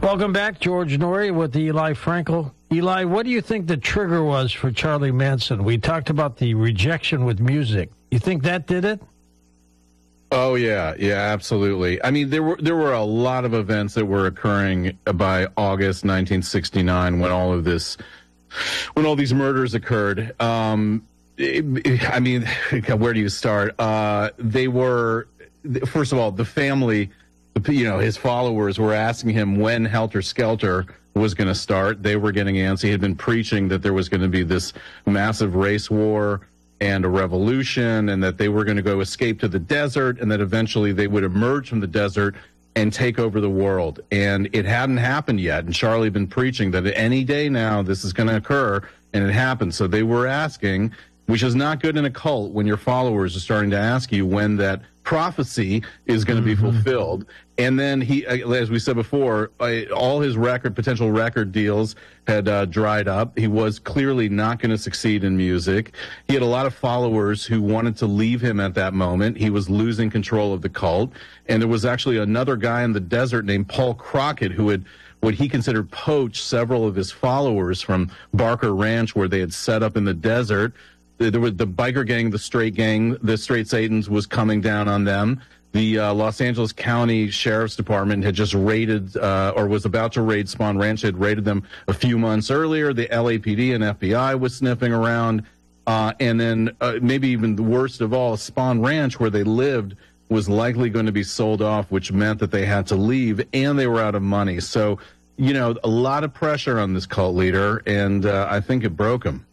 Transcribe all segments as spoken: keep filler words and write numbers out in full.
Welcome back, George Noory with Eli Frankel. Eli, what do you think the trigger was for Charlie Manson? We talked about the rejection with music. You think that did it? Oh yeah, yeah, absolutely. I mean, there were there were a lot of events that were occurring by August nineteen sixty-nine when all of this, when all these murders occurred. Um, it, it, I mean, where do you start? Uh, they were, first of all, the family, you know, his followers were asking him when Helter Skelter was going to start. They were getting antsy. He had been preaching that there was going to be this massive race war and a revolution, and that they were going to go escape to the desert, and that eventually they would emerge from the desert and take over the world. And it hadn't happened yet. And Charlie had been preaching that any day now this is going to occur, and it happened. So they were asking, which is not good in a cult when your followers are starting to ask you when that prophecy is going to be Mm-hmm. fulfilled. And then he, as we said before, all his record, potential record deals had uh, dried up. He was clearly not going to succeed in music. He had a lot of followers who wanted to leave him at that moment. He was losing control of the cult. And there was actually another guy in the desert named Paul Crockett who had what he considered poached several of his followers from Barker Ranch, where they had set up in the desert. There was the biker gang, the straight gang, the Straight Satans was coming down on them. The uh, Los Angeles County Sheriff's Department had just raided, uh, or was about to raid Spawn Ranch, had raided them a few months earlier. The L A P D and F B I was sniffing around. Uh, and then uh, maybe even the worst of all, Spawn Ranch, where they lived, was likely going to be sold off, which meant that they had to leave, and they were out of money. So, you know, a lot of pressure on this cult leader, and uh, I think it broke him.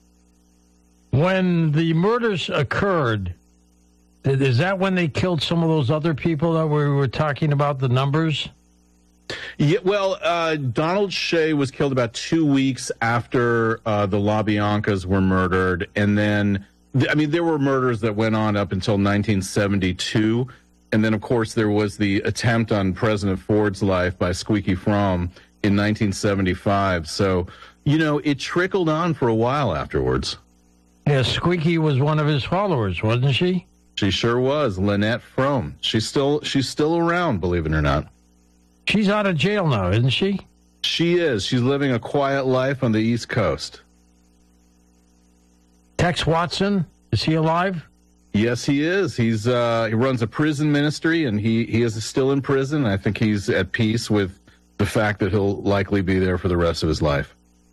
When the murders occurred, is that when they killed some of those other people that we were talking about, the numbers? Yeah, well, uh, Donald Shea was killed about two weeks after uh, the LaBiancas were murdered. And then, I mean, there were murders that went on up until nineteen seventy-two. And then, of course, there was the attempt on President Ford's life by Squeaky Fromm in nineteen seventy-five. So, you know, it trickled on for a while afterwards. Yeah, Squeaky was one of his followers, wasn't she? She sure was, Lynette Fromm. She's still she's still around, believe it or not. She's out of jail now, isn't she? She is. She's living a quiet life on the East Coast. Tex Watson, is he alive? Yes, he is. He's uh, he runs a prison ministry, and he, he is still in prison. I think he's at peace with the fact that he'll likely be there for the rest of his life.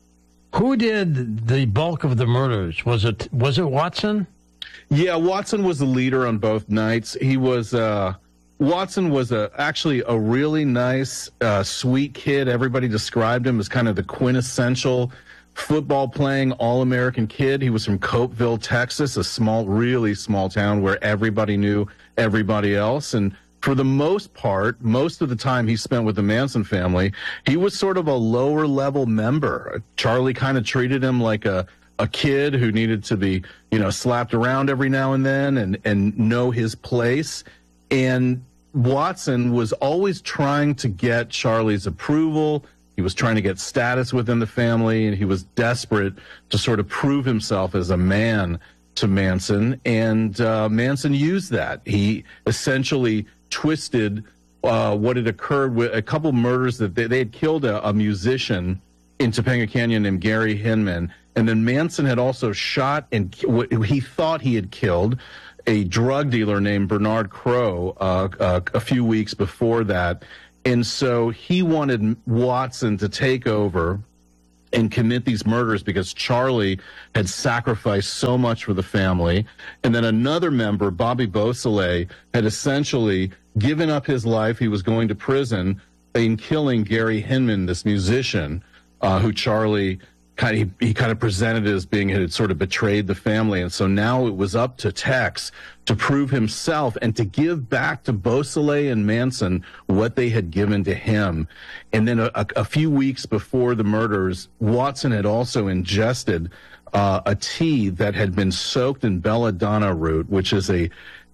Who did the bulk of the murders? Was it was it Watson? Yeah, Watson was the leader on both nights. He was uh, Watson was a actually a really nice, uh, sweet kid. Everybody described him as kind of the quintessential football-playing all-American kid. He was from Copeville, Texas, a small, really small town where everybody knew everybody else. And for the most part, most of the time he spent with the Manson family, he was sort of a lower-level member. Charlie kind of treated him like a a kid who needed to be, you know, slapped around every now and then and, and know his place. And Watson was always trying to get Charlie's approval. He was trying to get status within the family, and he was desperate to sort of prove himself as a man to Manson. And uh, Manson used that. He essentially twisted uh, what had occurred with a couple murders that they, they had killed a, a musician in Topanga Canyon named Gary Hinman. And then Manson had also shot and what he thought he had killed a drug dealer named Bernard Crow uh, uh, a few weeks before that. And so he wanted Watson to take over and commit these murders because Charlie had sacrificed so much for the family. And then another member, Bobby Beausoleil, had essentially given up his life. He was going to prison in killing Gary Hinman, this musician, uh, who Charlie kind of, he, he kind of presented as being, had sort of betrayed the family. And so now it was up to Tex to prove himself and to give back to Beausoleil and Manson what they had given to him. And then a, a, a few weeks before the murders, Watson had also ingested uh, a tea that had been soaked in belladonna root, which is a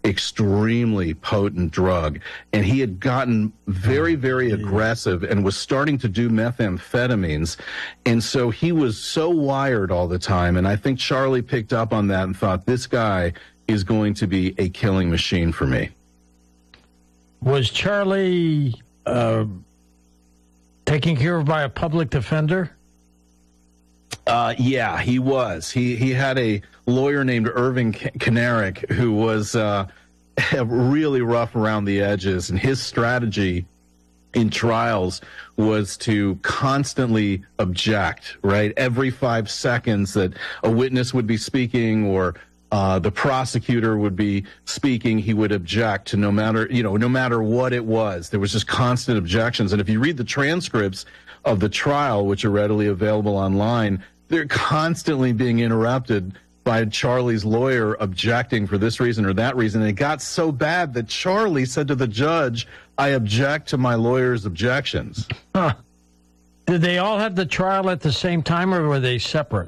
extremely potent drug. And he had gotten very, very aggressive and was starting to do methamphetamines. And so he was so wired all the time. And I think Charlie picked up on that and thought, this guy is going to be a killing machine for me. Was Charlie uh, Taken care of by a public defender? Uh, yeah, he was. He he had a lawyer named Irving Kanarick who was uh, really rough around the edges, and his strategy in trials was to constantly object, right? Every five seconds that a witness would be speaking or uh, the prosecutor would be speaking, he would object to no matter, you know, no matter what it was. There was just constant objections. And if you read the transcripts of the trial, which are readily available online, they're constantly being interrupted by Charlie's lawyer objecting for this reason or that reason. And it got so bad that Charlie said to the judge, I object to my lawyer's objections. Huh. Did they all have the trial at the same time, or were they separate?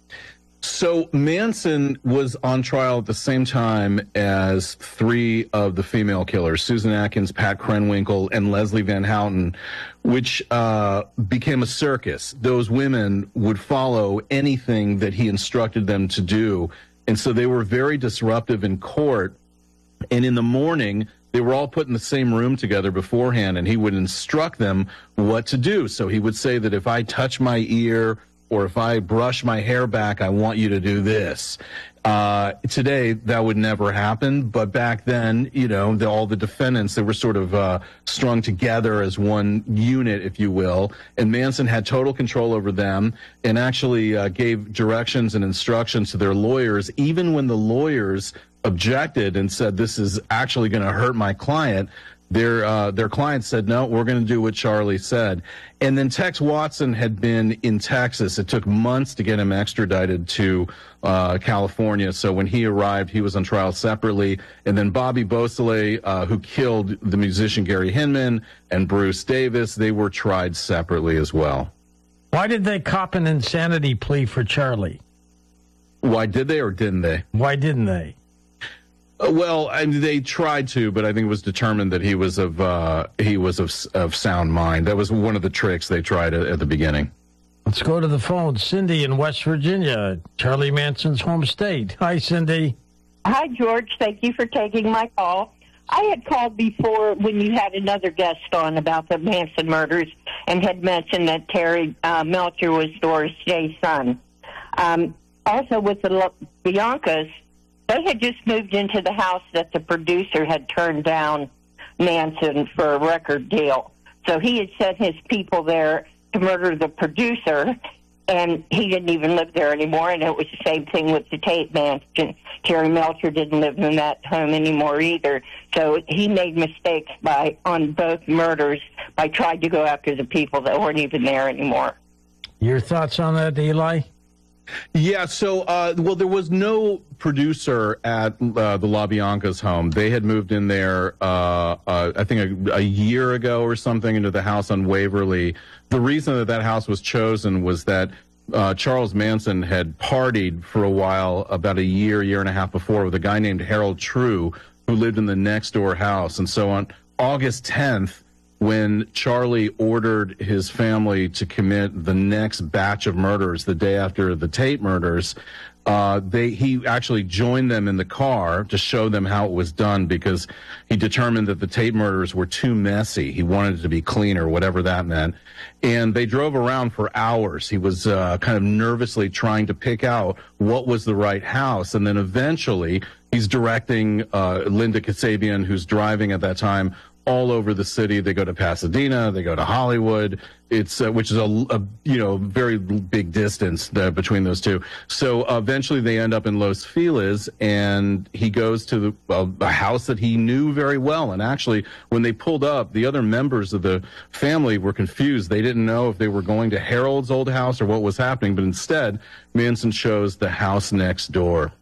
So Manson was on trial at the same time as three of the female killers, Susan Atkins, Pat Krenwinkel, and Leslie Van Houten, which uh, became a circus. Those women would follow anything that he instructed them to do. And so they were very disruptive in court. And in the morning, they were all put in the same room together beforehand, and he would instruct them what to do. So he would say that if I touch my ear or if I brush my hair back, I want you to do this. Uh, today, that would never happen. But back then, you know, the, all the defendants, they were sort of uh, strung together as one unit, if you will. And Manson had total control over them and actually uh, gave directions and instructions to their lawyers, even when the lawyers objected and said, this is actually going to hurt my client. Their uh, their client said, no, we're going to do what Charlie said. And then Tex Watson had been in Texas. It took months to get him extradited to uh, California. So when he arrived, he was on trial separately. And then Bobby Beausoleil, uh, who killed the musician Gary Hinman, and Bruce Davis, they were tried separately as well. Why did they cop an insanity plea for Charlie? Why did they or didn't they? Why didn't they? Well, I mean, they tried to, but I think it was determined that he was of uh, he was of, of sound mind. That was one of the tricks they tried at, at the beginning. Let's go to the phone. Cindy in West Virginia, Charlie Manson's home state. Hi, Cindy. Hi, George. Thank you for taking my call. I had called before when you had another guest on about the Manson murders and had mentioned that Terry uh, Melcher was Doris Day's son. Um, also, with the Biancas, they had just moved into the house that the producer had turned down Manson for a record deal. So he had sent his people there to murder the producer, and he didn't even live there anymore. And it was the same thing with the Tate Mansion. Terry Melcher didn't live in that home anymore either. So he made mistakes by on both murders by trying to go after the people that weren't even there anymore. Your thoughts on that, Eli? Yeah, so, uh, well, there was no producer at uh, the LaBianca's home. They had moved in there, uh, uh, I think, a, a year ago or something into the house on Waverly. The reason that that house was chosen was that uh, Charles Manson had partied for a while, about a year, year and a half before, with a guy named Harold True, who lived in the next-door house. And so on August tenth, when Charlie ordered his family to commit the next batch of murders the day after the Tate murders, uh, they he actually joined them in the car to show them how it was done, because he determined that the Tate murders were too messy. He wanted it to be cleaner, whatever that meant. And they drove around for hours. He was uh, kind of nervously trying to pick out what was the right house. And then eventually he's directing uh, Linda Kasabian, who's driving at that time, all over the city. They go to Pasadena, they go to Hollywood. It's uh, which is a, a you know very big distance uh, between those two. So uh, eventually they end up in Los Feliz, and he goes to the, uh, a house that he knew very well. And actually, when they pulled up, the other members of the family were confused. They didn't know if they were going to Harold's old house or what was happening. But instead, Manson chose the house next door.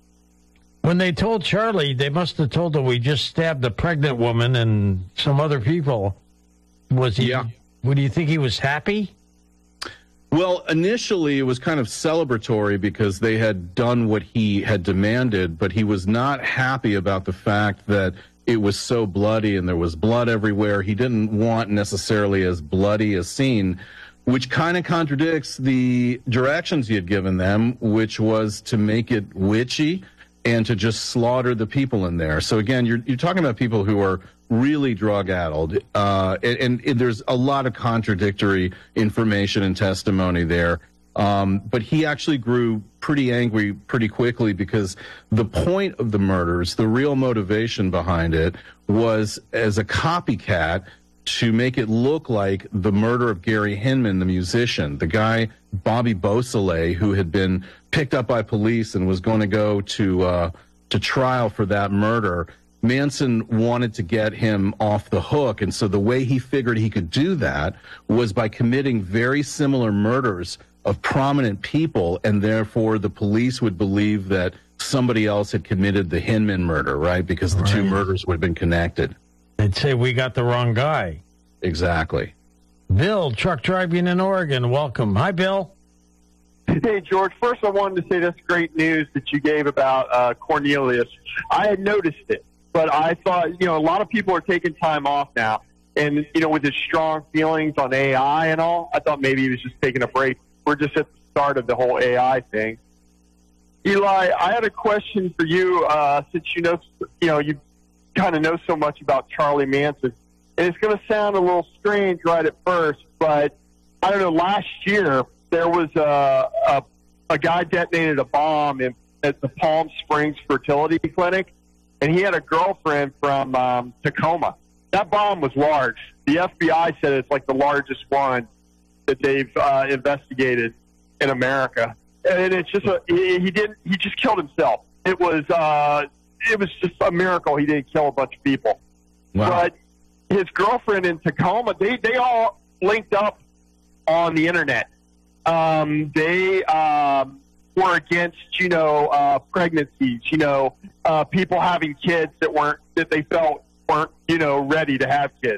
When they told Charlie, they must have told him we just stabbed a pregnant woman and some other people. Was he? Yeah. Would you think he was happy? Well, initially it was kind of celebratory because they had done what he had demanded, but he was not happy about the fact that it was so bloody and there was blood everywhere. He didn't want necessarily as bloody a scene, which kind of contradicts the directions he had given them, which was to make it witchy and to just slaughter the people in there. So again, you're you're talking about people who are really drug-addled, uh, and, and there's a lot of contradictory information and testimony there. Um, but he actually grew pretty angry pretty quickly because the point of the murders, the real motivation behind it, was as a copycat to make it look like the murder of Gary Hinman, the musician, the guy, Bobby Beausoleil, who had been picked up by police and was going to go to uh, to trial for that murder. Manson wanted to get him off the hook, and so the way he figured he could do that was by committing very similar murders of prominent people, and therefore the police would believe that somebody else had committed the Hinman murder, right? Because the right. two murders would have been connected. They'd say, we got the wrong guy. Exactly. Bill, truck driving in Oregon, welcome. Hi, Bill. Hey, George. First, I wanted to say that's great news that you gave about uh, Cornelius. I had noticed it, but I thought, you know, a lot of people are taking time off now. And, you know, with his strong feelings on A I and all, I thought maybe he was just taking a break. We're just at the start of the whole A I thing. Eli, I had a question for you, uh, since you know, you know, you kind of know so much about Charlie Manson. And it's going to sound a little strange right at first, but I don't know, last year there was a, a, a guy detonated a bomb in, at the Palm Springs Fertility Clinic, and he had a girlfriend from um, Tacoma. That bomb was large. The F B I said it's like the largest one that they've uh, investigated in America. And it's just a, he, he didn't, he just killed himself. It was, uh, it was just a miracle he didn't kill a bunch of people. Wow. But his girlfriend in Tacoma, they, they all linked up on the internet. Um, they um, were against, you know, uh, pregnancies, you know, uh, people having kids that weren't, that they felt weren't, you know, ready to have kids.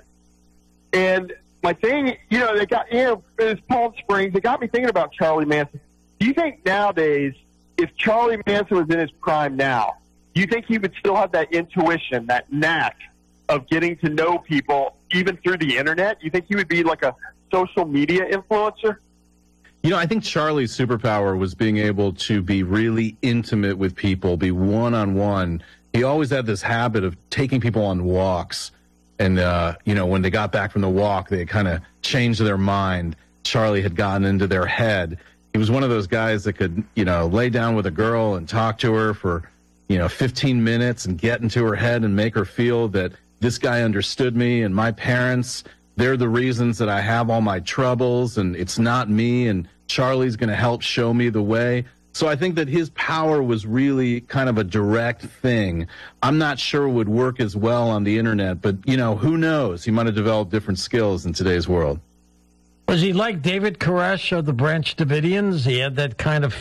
And my thing, you know, they got, you know, it's Palm Springs. It got me thinking about Charlie Manson. Do you think nowadays, if Charlie Manson was in his prime now, do you think he would still have that intuition, that knack of getting to know people even through the internet? You think he would be like a social media influencer? You know, I think Charlie's superpower was being able to be really intimate with people, be one-on-one. He always had this habit of taking people on walks. And, uh, you know, when they got back from the walk, they kind of changed their mind. Charlie had gotten into their head. He was one of those guys that could, you know, lay down with a girl and talk to her for, you know, fifteen minutes and get into her head and make her feel that this guy understood me and my parents. They're the reasons that I have all my troubles, and it's not me, and Charlie's going to help show me the way. So I think that his power was really kind of a direct thing. I'm not sure it would work as well on the internet, but, you know, who knows? He might have developed different skills in today's world. Was he like David Koresh of the Branch Davidians? He had that kind of...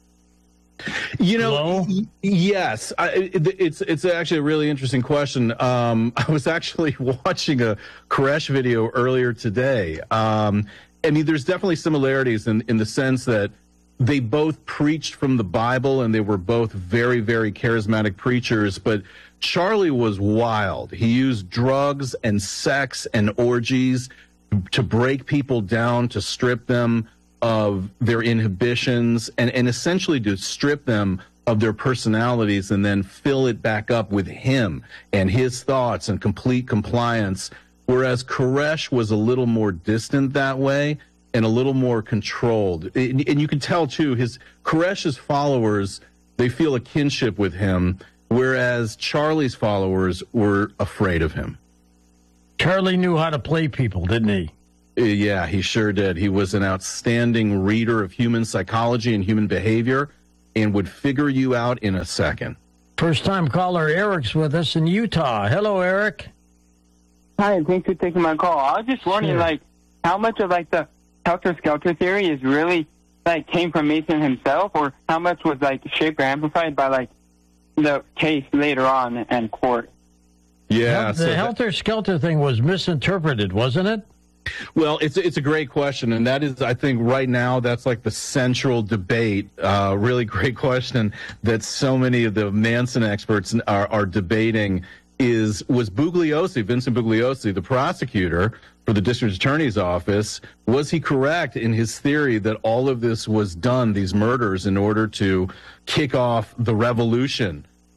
You know, Hello? yes, I, it, it's it's actually a really interesting question. Um, I was actually watching a Koresh video earlier today. Um, I mean, there's definitely similarities in, in the sense that they both preached from the Bible, and they were both very, very charismatic preachers. But Charlie was wild. He used drugs and sex and orgies to break people down, to strip them of their inhibitions, and, and essentially to strip them of their personalities and then fill it back up with him and his thoughts and complete compliance. Whereas Koresh was a little more distant that way and a little more controlled. And, and you can tell, too, his Koresh's followers, they feel a kinship with him, whereas Charlie's followers were afraid of him. Charlie knew how to play people, didn't he? Yeah, he sure did. He was an outstanding reader of human psychology and human behavior and would figure you out in a second. First-time caller Eric's with us in Utah. Hello, Eric. Hi, thanks for taking my call. I was just wondering, Sure. like, how much of, like, the helter-skelter theory is really, like, came from Mason himself, or how much was, like, shaped or amplified by, like, the case later on in court? Yeah. The so that- helter-skelter thing was misinterpreted, wasn't it? Well, it's it's a great question, and that is, I think, right now, that's like the central debate. Uh, really great question that so many of the Manson experts are, are debating is, was Bugliosi, Vincent Bugliosi, the prosecutor for the district attorney's office, was he correct in his theory that all of this was done, these murders, in order to kick off the revolution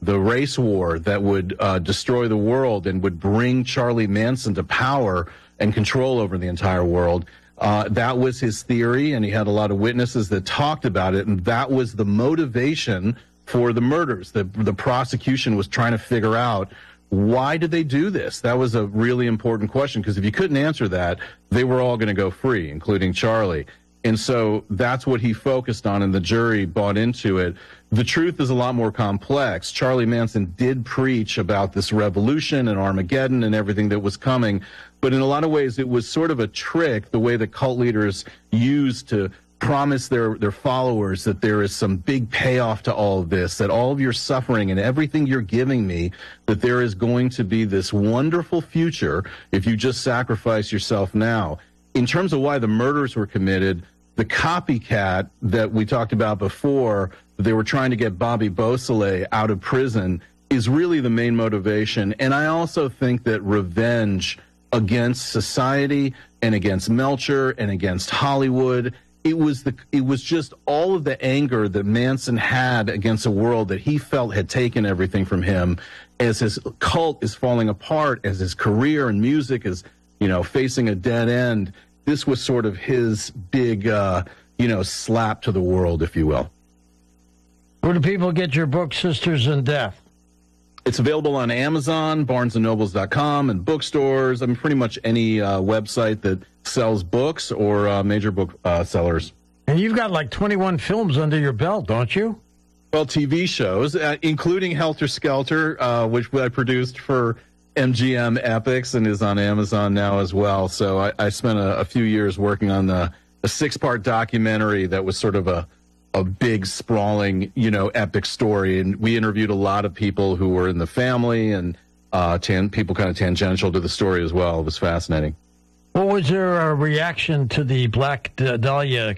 the race war that would uh, destroy the world and would bring Charlie Manson to power and control over the entire world. Uh, that was his theory, and he had a lot of witnesses that talked about it, and that was the motivation for the murders. The, the prosecution was trying to figure out, why did they do this? That was a really important question, because if you couldn't answer that, they were all going to go free, including Charlie. And so that's what he focused on, and the jury bought into it. The truth is a lot more complex. Charlie Manson did preach about this revolution and Armageddon and everything that was coming, but in a lot of ways it was sort of a trick, the way that cult leaders use to promise their, their followers that there is some big payoff to all of this, that all of your suffering and everything you're giving me, that there is going to be this wonderful future if you just sacrifice yourself now. In terms of why the murders were committed, the copycat that we talked about before, they were trying to get Bobby Beausoleil out of prison, is really the main motivation. And I also think that revenge against society and against Melcher and against Hollywood, it was the it was just all of the anger that Manson had against a world that he felt had taken everything from him, as his cult is falling apart, as his career in music is, you know, facing a dead end. This was sort of his big, uh, you know, slap to the world, if you will. Where do people get your book, Sisters in Death? It's available on Amazon, barnes and nobles dot com, and bookstores. I mean, pretty much any uh, website that sells books or uh, major book uh, sellers. And you've got like twenty-one films under your belt, don't you? Well, T V shows, uh, including Helter Skelter, uh, which I produced for M G M Epics and is on Amazon now as well. So I, I spent a, a few years working on the a six-part documentary that was sort of a a big, sprawling, you know, epic story. And we interviewed a lot of people who were in the family and uh, tan- people kind of tangential to the story as well. It was fascinating. What was your uh, reaction to the Black Dahlia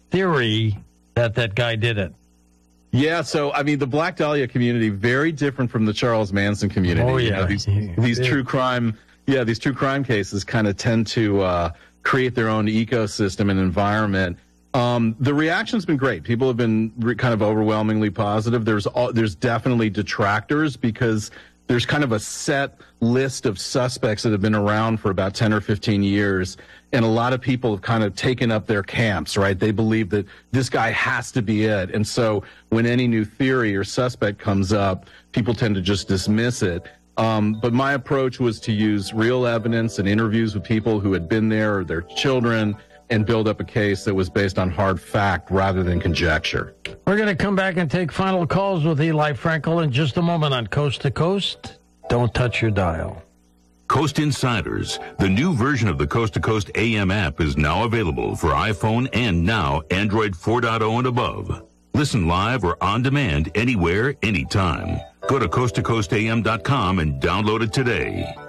theory that that guy did it? Yeah, so, I mean, the Black Dahlia community, very different from the Charles Manson community. Oh, yeah. You know, these these yeah. true crime, yeah, these true crime cases kind of tend to uh, create their own ecosystem and environment. Um, the reaction's been great. People have been re- kind of overwhelmingly positive. There's all, there's definitely detractors because there's kind of a set list of suspects that have been around for about ten or fifteen years. And a lot of people have kind of taken up their camps, right? They believe that this guy has to be it. And so when any new theory or suspect comes up, people tend to just dismiss it. Um, but my approach was to use real evidence and interviews with people who had been there or their children and build up a case that was based on hard fact rather than conjecture. We're going to come back and take final calls with Eli Frankel in just a moment on Coast to Coast. Don't touch your dial. Coast Insiders, the new version of the Coast to Coast A M app, is now available for iPhone and now Android four point oh and above. Listen live or on demand anywhere, anytime. Go to coast to coast a m dot com and download it today.